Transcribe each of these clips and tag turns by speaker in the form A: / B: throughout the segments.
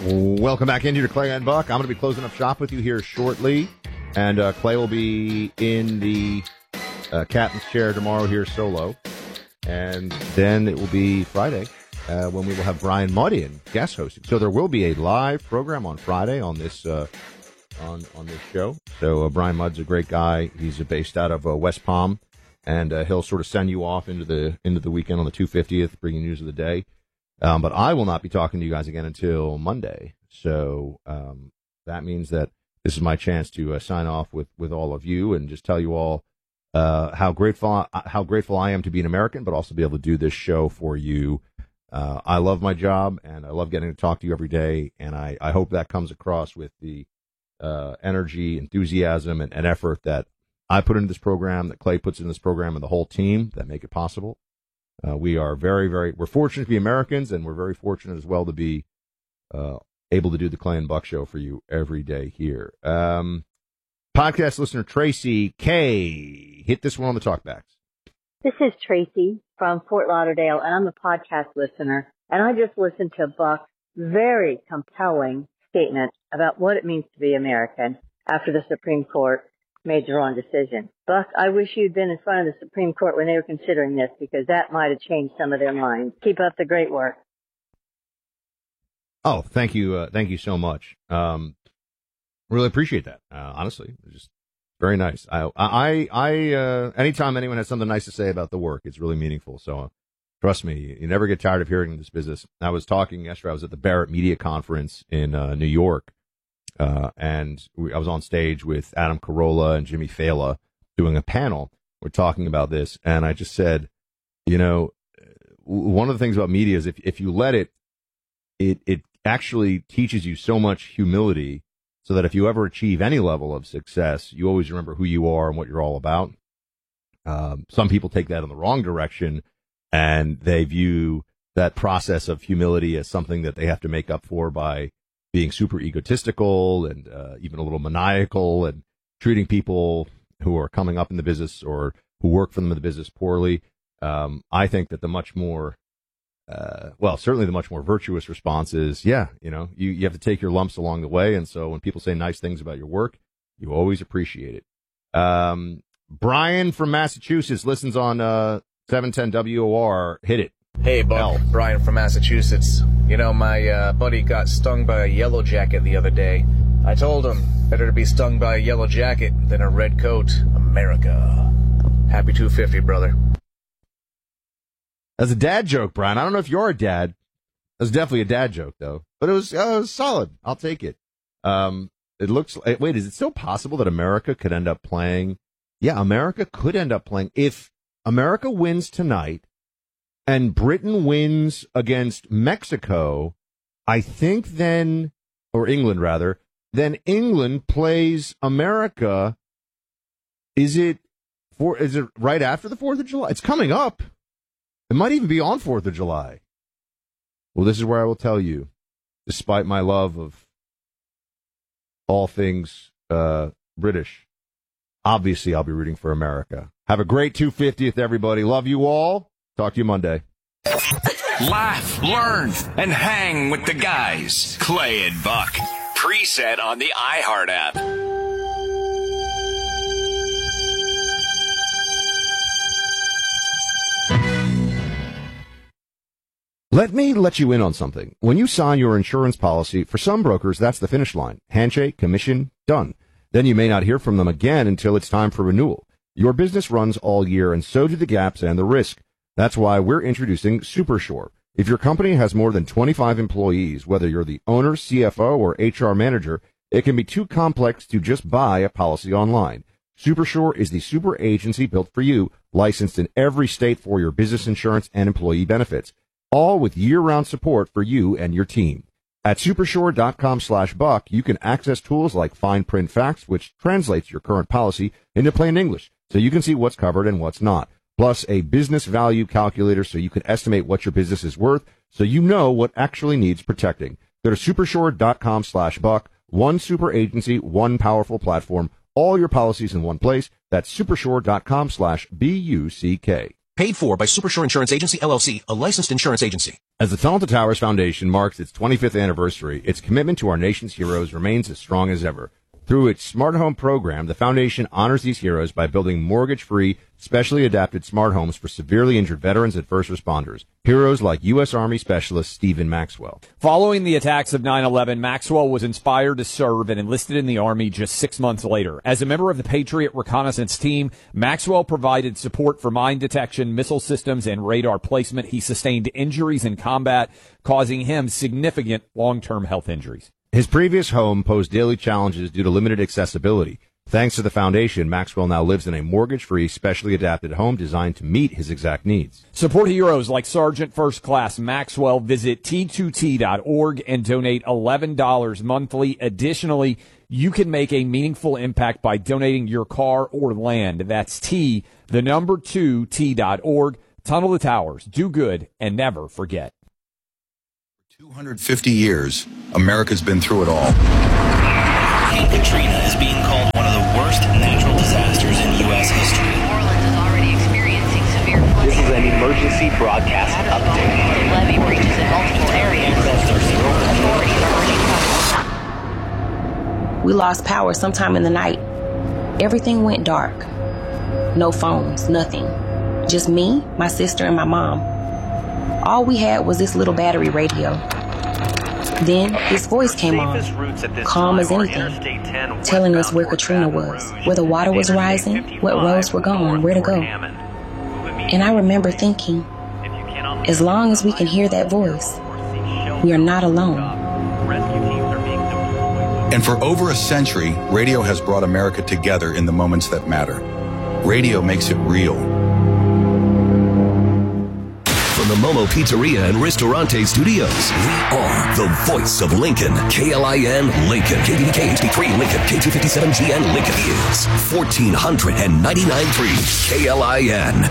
A: Welcome back into Clay and Buck. I'm going to be closing up shop with you here shortly, and Clay will be in the captain's chair tomorrow here solo, and then it will be Friday when we will have Brian Mudd in guest hosting. So there will be a live program on Friday on this on this show. So Brian Mudd's a great guy. He's based out of West Palm, and he'll sort of send you off into the weekend on the 250th, bringing news of the day. But I will not be talking to you guys again until Monday. So that means that this is my chance to sign off with all of you and just tell you all how grateful I am to be an American, but also be able to do this show for you. I love my job, and I love getting to talk to you every day, and I hope that comes across with the energy, enthusiasm, and effort that I put into this program, that Clay puts in this program, and the whole team that make it possible. We are we're fortunate to be Americans, and we're very fortunate as well to be able to do the Clay and Buck show for you every day here. Podcast listener Tracy K, hit this one on the talkbacks.
B: This is Tracy from Fort Lauderdale, and I'm a podcast listener, and I just listened to Buck's very compelling statement about what it means to be American after the Supreme Court made the wrong decision. Buck, I wish you'd been in front of the Supreme Court when they were considering this, because that might have changed some of their minds. Keep up the great work.
A: Oh, thank you. Thank you so much. Really appreciate that. Honestly, just very nice. I anytime anyone has something nice to say about the work, it's really meaningful. So trust me, you never get tired of hearing this business. I was talking yesterday. I was at the Barrett Media Conference in New York. And I was on stage with Adam Carolla and Jimmy Fallon doing a panel. We're talking about this, and I just said, one of the things about media is if you let it actually teaches you so much humility, so that if you ever achieve any level of success, you always remember who you are and what you're all about. Some people take that in the wrong direction, and they view that process of humility as something that they have to make up for by being super egotistical and even a little maniacal and treating people who are coming up in the business or who work for them in the business poorly. I think that the much more, certainly the much more virtuous response is, you have to take your lumps along the way. And so when people say nice things about your work, you always appreciate it. Brian from Massachusetts listens on 710 WOR. Hit it.
C: Hey, Buck. Brian from Massachusetts. My buddy got stung by a yellow jacket the other day. I told him, better to be stung by a yellow jacket than a red coat. America. Happy 250, brother.
A: That's a dad joke, Brian. I don't know if you're a dad. That's definitely a dad joke, though. But it was solid. I'll take it. It looks like, wait, is it still possible that America could end up playing? Yeah, America could end up playing. If America wins tonight, and Britain wins against Mexico, I think then, or England rather, then England plays America. Is it right after the 4th of July? It's coming up. It might even be on 4th of July. Well, this is where I will tell you, despite my love of all things British, obviously I'll be rooting for America. Have a great 250th, everybody. Love you all. Talk to you Monday.
D: Laugh, learn, and hang with the guys. Clay and Buck. Preset on the iHeart app.
A: Let me let you in on something. When you sign your insurance policy, for some brokers, that's the finish line. Handshake, commission, done. Then you may not hear from them again until it's time for renewal. Your business runs all year, and so do the gaps and the risk. That's why we're introducing SuperSure. If your company has more than 25 employees, whether you're the owner, CFO, or HR manager, it can be too complex to just buy a policy online. SuperSure is the super agency built for you, licensed in every state for your business insurance and employee benefits, all with year-round support for you and your team. At supersure.com/buck, you can access tools like fine print facts, which translates your current policy into plain English, so you can see what's covered and what's not. Plus a business value calculator so you can estimate what your business is worth, so you know what actually needs protecting. Go to supersure.com/buck. One super agency, one powerful platform, all your policies in one place. That's supersure.com/BUCK.
E: Paid for by Supersure Insurance Agency, LLC, a licensed insurance agency.
A: As the Tunnel to Towers Foundation marks its 25th anniversary, its commitment to our nation's heroes remains as strong as ever. Through its Smart Home program, the foundation honors these heroes by building mortgage-free, specially adapted smart homes for severely injured veterans and first responders. Heroes like U.S. Army Specialist Stephen Maxwell.
F: Following the attacks of 9/11, Maxwell was inspired to serve and enlisted in the Army just 6 months later. As a member of the Patriot Reconnaissance Team, Maxwell provided support for mine detection, missile systems, and radar placement. He sustained injuries in combat, causing him significant long-term health injuries.
A: His previous home posed daily challenges due to limited accessibility. Thanks to the foundation, Maxwell now lives in a mortgage-free, specially adapted home designed to meet his exact needs.
F: Support heroes like Sergeant First Class Maxwell. Visit T2T.org and donate $11 monthly. Additionally, you can make a meaningful impact by donating your car or land. That's T2T.org. Tunnel to Towers. Do good and never forget.
G: 250 years, America's been through it all.
H: Hurricane Katrina is being called one of the worst natural disasters in U.S. history.
I: New Orleans is already experiencing severe flooding.
H: This is an emergency broadcast update.
I: The levee breaches in multiple areas. Authorities are urging caution.
J: We lost power sometime in the night. Everything went dark. No phones, nothing. Just me, my sister, and my mom. All we had was this little battery radio. Then this voice came on, calm as anything, telling us where Katrina was, where the water was rising, what roads were gone, where to go. And I remember thinking, as long as we can hear that voice, we are not alone.
G: And for over a century, radio has brought America together in the moments that matter. Radio makes it real.
K: From the Momo Pizzeria and Ristorante Studios, we are the voice of Lincoln. KLIN Lincoln. KVDK HD3 Lincoln. K257GN Lincoln is 1499.3 KLIN.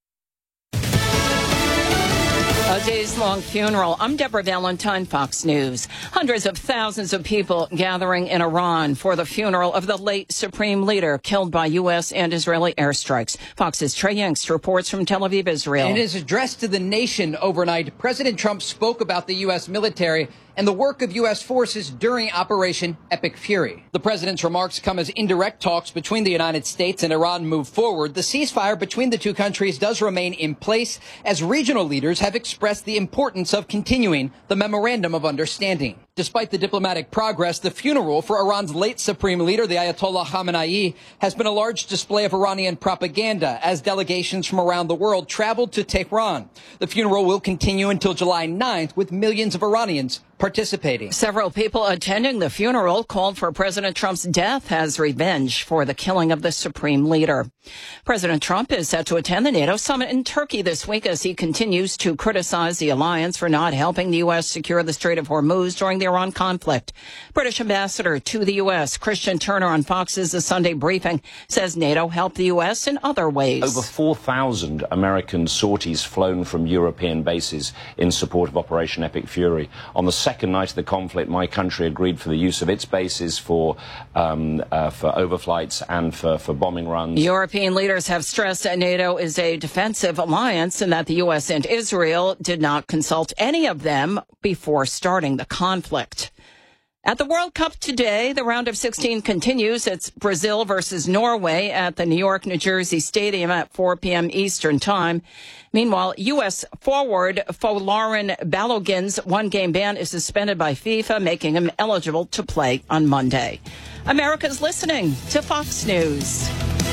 L: A days-long funeral. I'm Deborah Valentine, Fox News. Hundreds of thousands of people gathering in Iran for the funeral of the late supreme leader killed by U.S. and Israeli airstrikes. Fox's Trey Yingst reports from Tel Aviv, Israel.
M: In his address to the nation overnight, President Trump spoke about the U.S. military and the work of U.S. forces during Operation Epic Fury. The president's remarks come as indirect talks between the United States and Iran move forward. The ceasefire between the two countries does remain in place as regional leaders have expressed the importance of continuing the Memorandum of Understanding. Despite the diplomatic progress, the funeral for Iran's late supreme leader, the Ayatollah Khamenei, has been a large display of Iranian propaganda as delegations from around the world traveled to Tehran. The funeral will continue until July 9th with millions of Iranians participating.
L: Several people attending the funeral called for President Trump's death as revenge for the killing of the supreme leader. President Trump is set to attend the NATO summit in Turkey this week as he continues to criticize the alliance for not helping the U.S. secure the Strait of Hormuz during the Iran conflict. British ambassador to the U.S., Christian Turner, on Fox's The Sunday Briefing, says NATO helped the U.S. in other ways.
N: Over 4,000 American sorties flown from European bases in support of Operation Epic Fury. On the second night of the conflict, my country agreed for the use of its bases for overflights and for bombing runs.
L: European leaders have stressed that NATO is a defensive alliance and that the U.S. and Israel did not consult any of them before starting the conflict. At the World Cup today, the round of 16 continues. It's Brazil versus Norway at the New York-New Jersey Stadium at 4 p.m. Eastern Time. Meanwhile, U.S. forward Folarin Balogun's one-game ban is suspended by FIFA, making him eligible to play on Monday. America's listening to Fox News.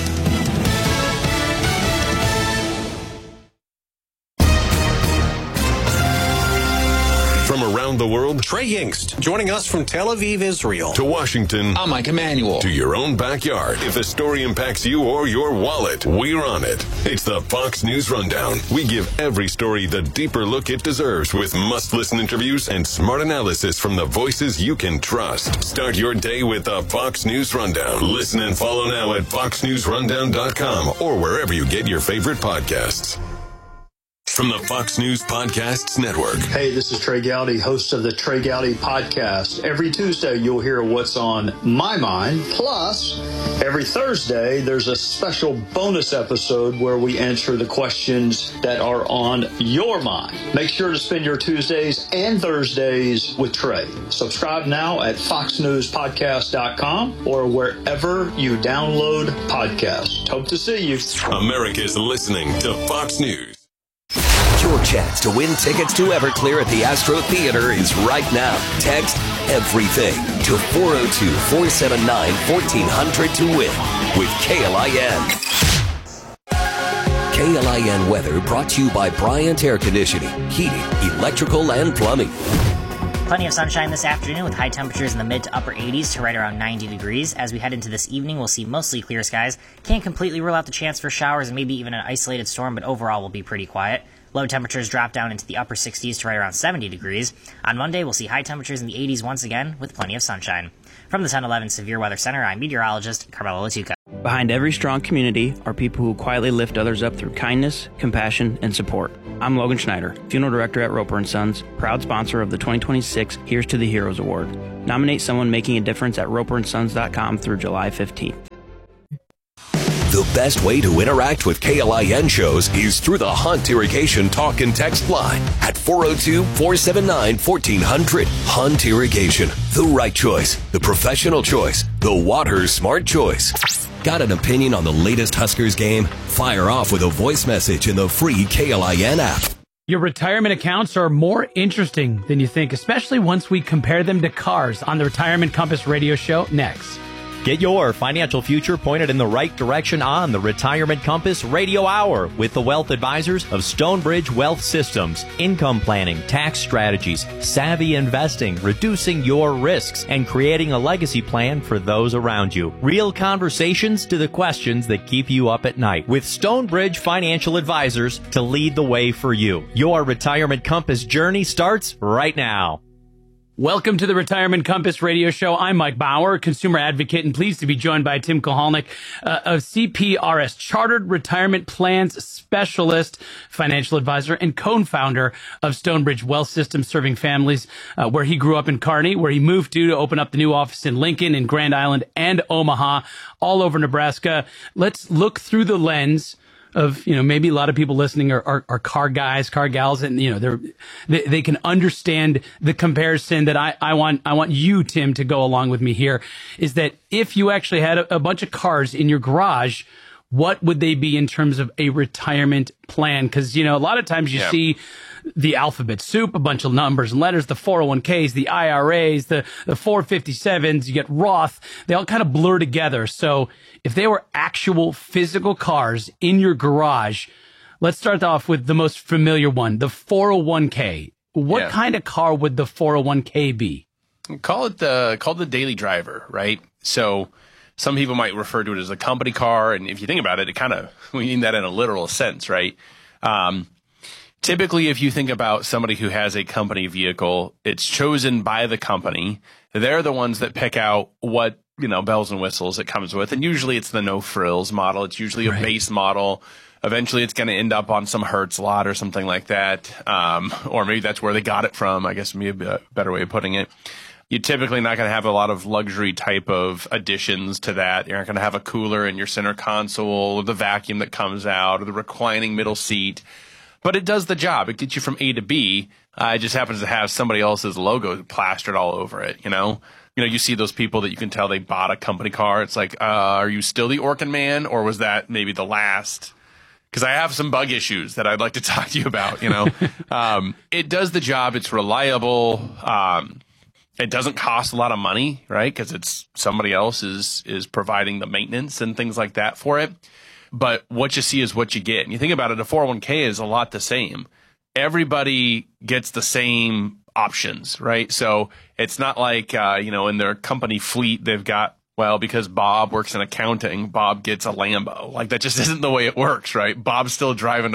O: From around the world, Trey Yingst, joining us from Tel Aviv, Israel. To Washington,
P: I'm Mike Emanuel.
O: To your own backyard. If a story impacts you or your wallet, we're on it. It's the Fox News Rundown. We give every story the deeper look it deserves with must-listen interviews and smart analysis from the voices you can trust. Start your day with the Fox News Rundown. Listen and follow now at foxnewsrundown.com or wherever you get your favorite podcasts. From the Fox News Podcasts Network.
P: Hey, this is Trey Gowdy, host of the Trey Gowdy Podcast. Every Tuesday, you'll hear what's on my mind. Plus, every Thursday, there's a special bonus episode where we answer the questions that are on your mind. Make sure to spend your Tuesdays and Thursdays with Trey. Subscribe now at foxnewspodcast.com or wherever you download podcasts. Hope to see you.
O: America's listening to Fox News.
K: Your chance to win tickets to Everclear at the Astro Theater is right now. Text everything to 402-479-1400 to win with KLIN. KLIN weather brought to you by Bryant Air Conditioning, Heating, Electrical, and Plumbing.
Q: Plenty of sunshine this afternoon with high temperatures in the mid to upper 80s to right around 90 degrees. As we head into this evening, we'll see mostly clear skies. Can't completely rule out the chance for showers and maybe even an isolated storm, but overall will be pretty quiet. Low temperatures drop down into the upper 60s to right around 70 degrees. On Monday, we'll see high temperatures in the 80s once again with plenty of sunshine. From the 1011 Severe Weather Center, I'm meteorologist Carmelo Latuca.
R: Behind every strong community are people who quietly lift others up through kindness, compassion, and support. I'm Logan Schneider, funeral director at Roper & Sons, proud sponsor of the 2026 Here's to the Heroes Award. Nominate someone making a difference at roperandsons.com through July 15th.
K: The best way to interact with KLIN shows is through the Hunt Irrigation talk and text line at 402-479-1400. Hunt Irrigation, the right choice, the professional choice, the water smart choice. Got an opinion on the latest Huskers game? Fire off with a voice message in the free KLIN app.
S: Your retirement accounts are more interesting than you think, especially once we compare them to cars on the Retirement Compass radio show next.
T: Get your financial future pointed in the right direction on the Retirement Compass Radio Hour with the wealth advisors of Stonebridge Wealth Systems. Income planning, tax strategies, savvy investing, reducing your risks, and creating a legacy plan for those around you. Real conversations to the questions that keep you up at night with Stonebridge Financial Advisors to lead the way for you. Your Retirement Compass journey starts right now.
S: Welcome to the Retirement Compass radio show. I'm Mike Bauer, consumer advocate, and pleased to be joined by Tim Kohalnik, of CPRS, Chartered Retirement Plans Specialist, financial advisor, and co-founder of Stonebridge Wealth Systems, serving families where he grew up in Kearney, where he moved to open up the new office in Lincoln, in Grand Island, and Omaha, all over Nebraska. Let's look through the lens of, maybe a lot of people listening are car guys, car gals, and, they can understand the comparison that I want you, Tim, to go along with me here, is that if you actually had a bunch of cars in your garage, what would they be in terms of a retirement plan? Because, a lot of times you see the alphabet soup, a bunch of numbers and letters, the 401ks, the IRAs, the 457s, you get Roth, they all kind of blur together. So if they were actual physical cars in your garage, let's start off with the most familiar one, the 401k. What kind of car would the 401k be?
U: Called the daily driver, right? So some people might refer to it as a company car. And if you think about it, we mean that in a literal sense, right? Typically, if you think about somebody who has a company vehicle, it's chosen by the company. They're the ones that pick out what, bells and whistles it comes with. And usually it's the no frills model. It's usually a base model. Eventually it's going to end up on some Hertz lot or something like that. Or maybe that's where they got it from, I guess maybe a better way of putting it. You're typically not going to have a lot of luxury type of additions to that. You're not going to have a cooler in your center console, or the vacuum that comes out, or the reclining middle seat. But it does the job. It gets you from A to B. It just happens to have somebody else's logo plastered all over it, You see those people that you can tell they bought a company car. It's like, are you still the Orkin man, or was that maybe the last? Because I have some bug issues that I'd like to talk to you about, It does the job. It's reliable. It doesn't cost a lot of money, right? Because it's somebody else is providing the maintenance and things like that for it. But what you see is what you get. And you think about it, a 401k is a lot the same. Everybody gets the same options, right? So it's not like, in their company fleet, they've got, because Bob works in accounting, Bob gets a Lambo. Like, that just isn't the way it works, right? Bob's still driving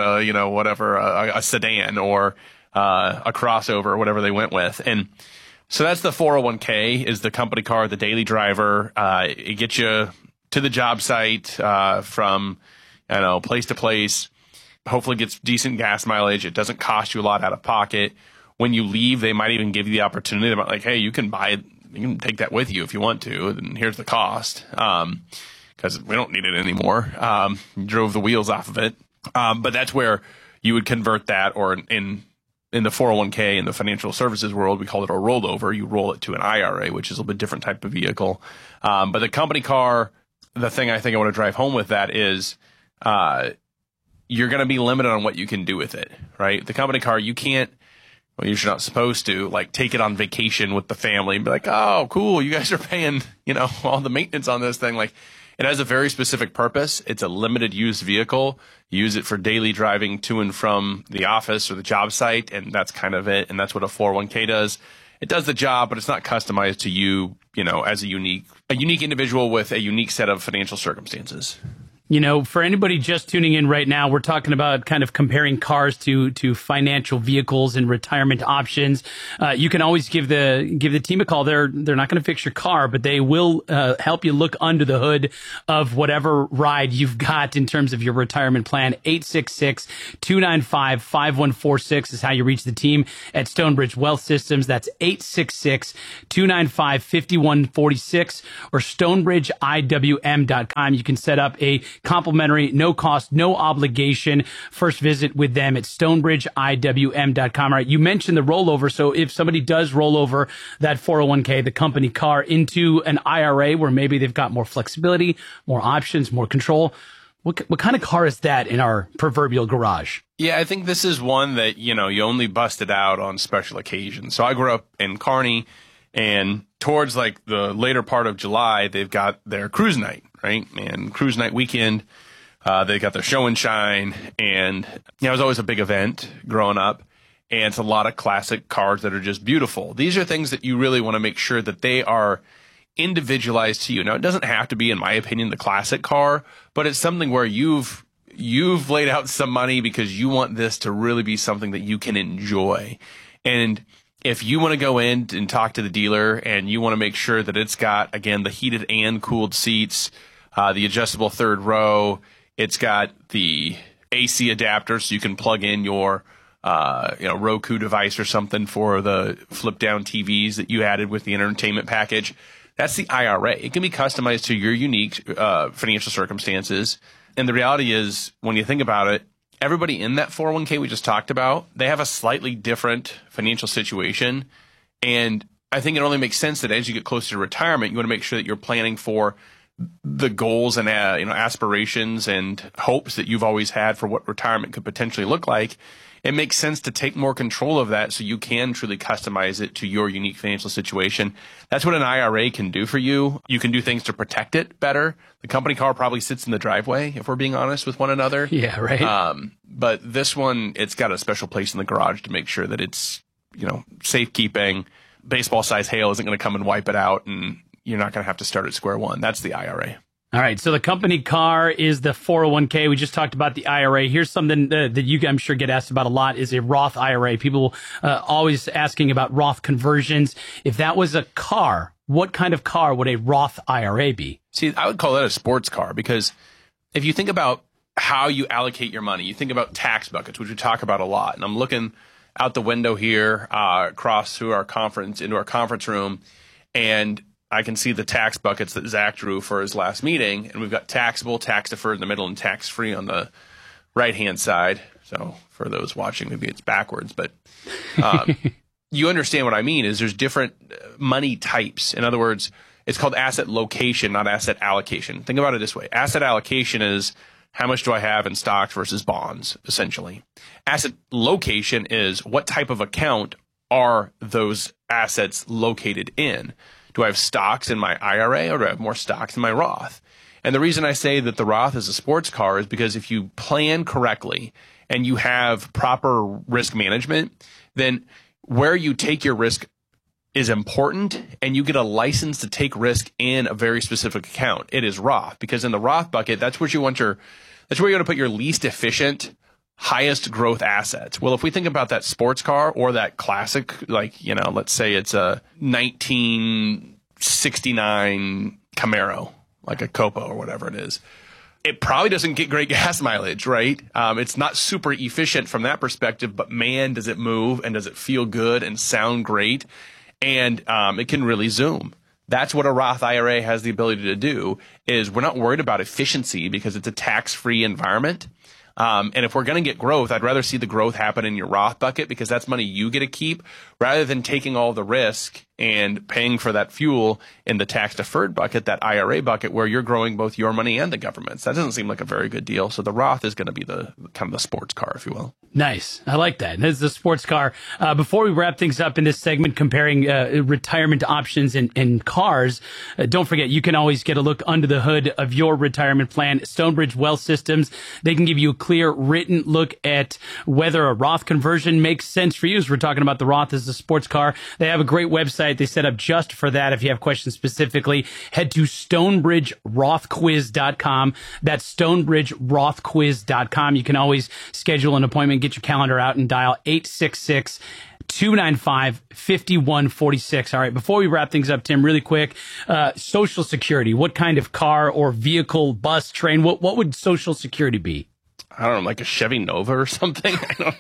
U: a sedan or a crossover or whatever they went with. And so that's the 401k, is the company car, the daily driver. It gets you to the job site from, place to place. hopefully gets decent gas mileage. It doesn't cost you a lot out of pocket. When you leave, they might even give you the opportunity about like, hey, you can buy it. You can take that with you if you want to, and here's the cost. Because we don't need it anymore. You drove the wheels off of it. But that's where you would convert that, or in the 401k in the financial services world, we call it a rollover. You roll it to an IRA, which is a little bit different type of vehicle. But the company car, the thing I think I want to drive home with that is you're going to be limited on what you can do with it, right? The company car, you can't, well, you're not supposed to, like, take it on vacation with the family and be like, oh, cool, you guys are paying, all the maintenance on this thing. Like, it has a very specific purpose. It's a limited use vehicle. You use it for daily driving to and from the office or the job site, and that's kind of it. And that's what a 401k does. It does the job, but it's not customized to you, as a unique individual with a unique set of financial circumstances.
S: For anybody just tuning in right now, we're talking about kind of comparing cars to financial vehicles and retirement options. You can always give the team a call. They're not going to fix your car, but they will help you look under the hood of whatever ride you've got in terms of your retirement plan. 866-295-5146 is how you reach the team at Stonebridge Wealth Systems. That's 866-295-5146 or StonebridgeIWM.com. You can set up a complimentary, no cost, no obligation first visit with them at StonebridgeIWM.com. All right, you mentioned the rollover. So if somebody does roll over that 401k, the company car, into an IRA where maybe they've got more flexibility, more options, more control, what kind of car is that in our proverbial garage?
U: Yeah, I think this is one that, you only bust it out on special occasions. So I grew up in Kearney, and towards like the later part of July, they've got their cruise night, right? And cruise night weekend, they got their show and shine. And it was always a big event growing up. And it's a lot of classic cars that are just beautiful. These are things that you really want to make sure that they are individualized to you. Now, it doesn't have to be, in my opinion, the classic car, but it's something where you've laid out some money because you want this to really be something that you can enjoy. And if you want to go in and talk to the dealer and you want to make sure that it's got, again, the heated and cooled seats, the adjustable third row, it's got the AC adapter so you can plug in your Roku device or something for the flip down TVs that you added with the entertainment package. That's the IRA. It can be customized to your unique financial circumstances. And the reality is, when you think about it, everybody in that 401k we just talked about, they have a slightly different financial situation. And I think it only makes sense that as you get closer to retirement, you want to make sure that you're planning for the goals and aspirations and hopes that you've always had for what retirement could potentially look like. It makes sense to take more control of that so you can truly customize it to your unique financial situation. That's what an IRA can do for you. You can do things to protect it better. The company car probably sits in the driveway, if we're being honest with one another.
S: Yeah, right.
U: But this one, it's got a special place in the garage to make sure that it's, safekeeping. Baseball-sized hail isn't going to come and wipe it out, and you're not going to have to start at square one. That's the IRA.
S: All right, so the company car is the 401k. We just talked about the IRA. Here's something that you, I'm sure, get asked about a lot is a Roth IRA. People always asking about Roth conversions. If that was a car, what kind of car would a Roth IRA be?
U: See, I would call that a sports car, because if you think about how you allocate your money, you think about tax buckets, which we talk about a lot. And I'm looking out the window here across through our conference, into our conference room, and I can see the tax buckets that Zach drew for his last meeting, and we've got taxable, tax deferred in the middle, and tax free on the right-hand side. So for those watching, maybe it's backwards, but you understand what I mean is there's different money types. In other words, it's called asset location, not asset allocation. Think about it this way. Asset allocation is how much do I have in stocks versus bonds, essentially. Asset location is what type of account are those assets located in? Do I have stocks in my IRA, or do I have more stocks in my Roth? And the reason I say that the Roth is a sports car is because if you plan correctly and you have proper risk management, then where you take your risk is important, and you get a license to take risk in a very specific account. It is Roth, because in the Roth bucket, that's where you want to put your least efficient, highest growth assets. Well, if we think about that sports car or that classic, let's say it's a 1969 Camaro, like a Copo or whatever it is. it probably doesn't get great gas mileage, right? It's not super efficient from that perspective, but man, does it move and does it feel good and sound great. And it can really zoom. That's what a Roth IRA has the ability to do, is we're not worried about efficiency because it's a tax-free environment. And if we're going to get growth, I'd rather see the growth happen in your Roth bucket because that's money you get to keep rather than taking all the risk and paying for that fuel in the tax-deferred bucket, that IRA bucket, where you're growing both your money and the government's. That doesn't seem like a very good deal. So the Roth is going to be the kind of the sports car, if you will.
S: Nice. I like that. This is the sports car. Before we wrap things up in this segment comparing retirement options and cars, don't forget, you can always get a look under the hood of your retirement plan. Stonebridge Wealth Systems, they can give you a clear written look at whether a Roth conversion makes sense for you. As we're talking about the Roth as a sports car, they have a great website they set up just for that. If you have questions specifically, head to StonebridgeRothQuiz.com. That's StonebridgeRothQuiz.com. You can always schedule an appointment, get your calendar out, and dial 866-295-5146. All right, before we wrap things up, Tim, really quick, Social Security, what kind of car or vehicle, bus, train, what would Social Security be?
U: I don't know, like a Chevy Nova or something?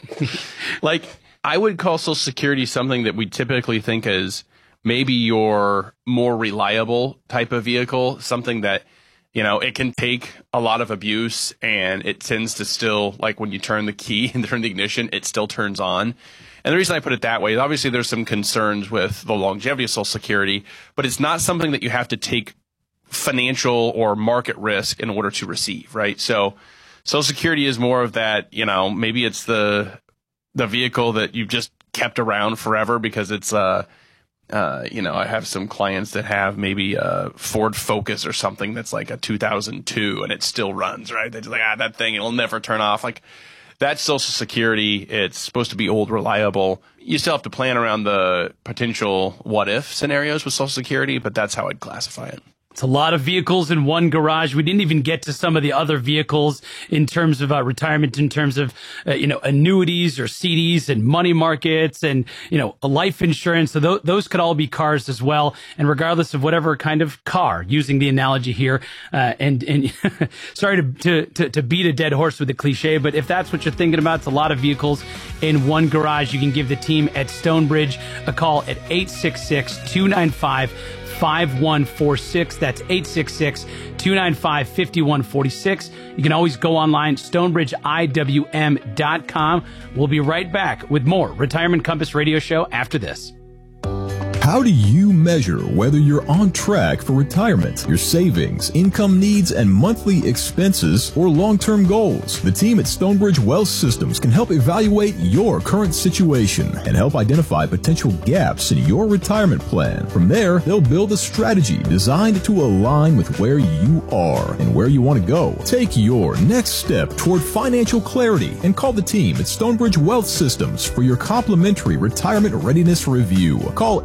U: I would call Social Security something that we typically think as maybe your more reliable type of vehicle, something that, it can take a lot of abuse and it tends to still, like when you turn the key and turn the ignition, it still turns on. And the reason I put it that way is obviously there's some concerns with the longevity of Social Security, but it's not something that you have to take financial or market risk in order to receive, right? So Social Security is more of that, maybe it's the vehicle that you've just kept around forever because it's I have some clients that have maybe a Ford Focus or something that's like a 2002 and it still runs, right? They're just like, that thing, it'll never turn off. Like, that's Social Security. It's supposed to be old, reliable. You still have to plan around the potential what-if scenarios with Social Security, but that's how I'd classify it.
S: It's a lot of vehicles in one garage. We didn't even get to some of the other vehicles in terms of retirement, in terms of, annuities or CDs and money markets and, a life insurance. So those could all be cars as well. And regardless of whatever kind of car, using the analogy here, and sorry to beat a dead horse with a cliche, but if that's what you're thinking about, it's a lot of vehicles in one garage. You can give the team at Stonebridge a call at 866-295-5146. That's 866-295-5146. You can always go online, StonebridgeIWM.com. We'll be right back with more Retirement Compass Radio Show after this.
B: How do you measure whether you're on track for retirement, your savings, income needs, and monthly expenses, or long-term goals? The team at Stonebridge Wealth Systems can help evaluate your current situation and help identify potential gaps in your retirement plan. From there, they'll build a strategy designed to align with where you are and where you want to go. Take your next step toward financial clarity and call the team at Stonebridge Wealth Systems for your complimentary retirement readiness review. Call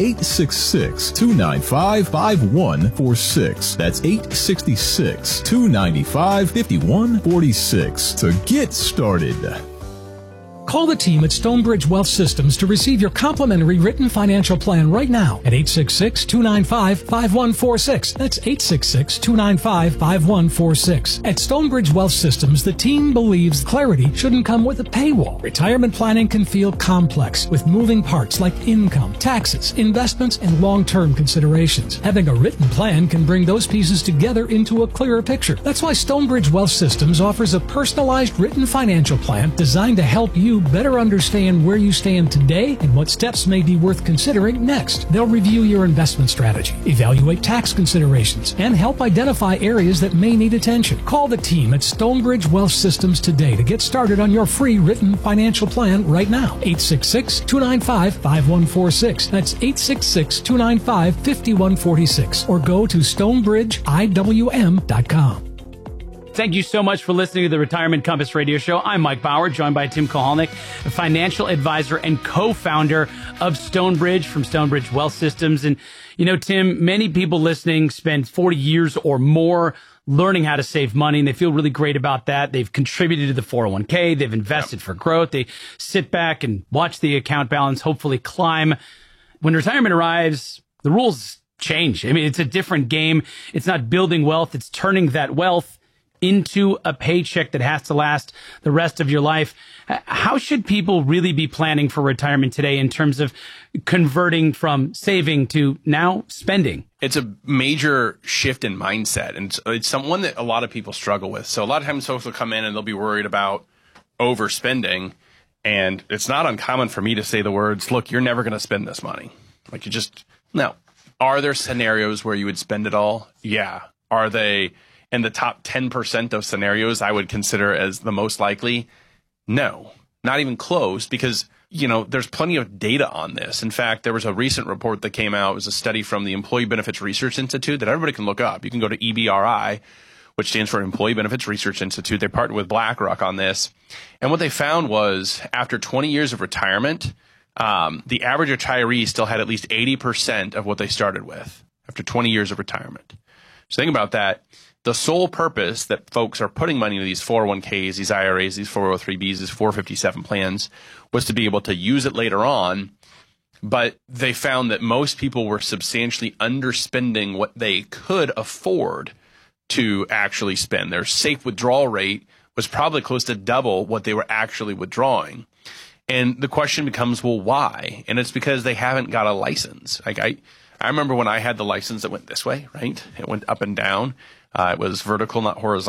B: 866-295-5146. That's 866-295-5146 to get started.
V: Call the team at Stonebridge Wealth Systems to receive your complimentary written financial plan right now at 866-295-5146. That's 866-295-5146. At Stonebridge Wealth Systems, the team believes clarity shouldn't come with a paywall. Retirement planning can feel complex with moving parts like income, taxes, investments, and long-term considerations. Having a written plan can bring those pieces together into a clearer picture. That's why Stonebridge Wealth Systems offers a personalized written financial plan designed to help you better understand where you stand today and what steps may be worth considering next. They'll review your investment strategy, evaluate tax considerations, and help identify areas that may need attention. Call the team at Stonebridge Wealth Systems today to get started on your free written financial plan right now. 866-295-5146. That's 866-295-5146. Or go to StonebridgeIWM.com.
S: Thank you so much for listening to the Retirement Compass Radio Show. I'm Mike Bauer, joined by Tim Kohalnik, a financial advisor and co-founder of Stonebridge from Stonebridge Wealth Systems. And, Tim, many people listening spend 40 years or more learning how to save money, and they feel really great about that. They've contributed to the 401k. They've invested for growth. They sit back and watch the account balance hopefully climb. When retirement arrives, the rules change. I mean, it's a different game. It's not building wealth. It's turning that wealth into a paycheck that has to last the rest of your life. How should people really be planning for retirement today in terms of converting from saving to now spending?
U: It's a major shift in mindset, and it's someone that a lot of people struggle with. So a lot of times folks will come in and they'll be worried about overspending, and it's not uncommon for me to say the words, look, you're never going to spend this money. Like no. Are there scenarios where you would spend it all? Yeah. Are they in the top 10% of scenarios I would consider as the most likely? No, not even close, because, there's plenty of data on this. In fact, there was a recent report that came out. It was a study from the Employee Benefits Research Institute that everybody can look up. You can go to EBRI, which stands for Employee Benefits Research Institute. They partnered with BlackRock on this. And what they found was after 20 years of retirement, the average retiree still had at least 80% of what they started with after 20 years of retirement. So think about that. The sole purpose that folks are putting money into these 401ks, these IRAs, these 403bs, these 457 plans was to be able to use it later on. But they found that most people were substantially underspending what they could afford to actually spend. Their safe withdrawal rate was probably close to double what they were actually withdrawing. And the question becomes, well, why? And it's because they haven't got a license. Like I remember when I had the license that went this way, right? It went up and down. It was vertical, not horizontal.